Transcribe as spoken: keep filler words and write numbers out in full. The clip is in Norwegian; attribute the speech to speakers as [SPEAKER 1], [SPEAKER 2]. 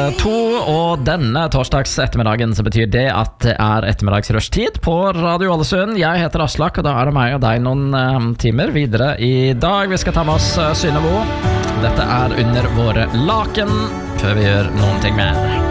[SPEAKER 1] to, og denne torsdags ettermiddagen så betyr det at det er ettermiddagsrushtid på Radio Ålesund. Jeg heter Aslak, og da er det meg og deg noen um, timer videre i dag. Vi skal ta med oss uh, Synnøve. Dette er Under våre laken, før vi gjør noen ting mer.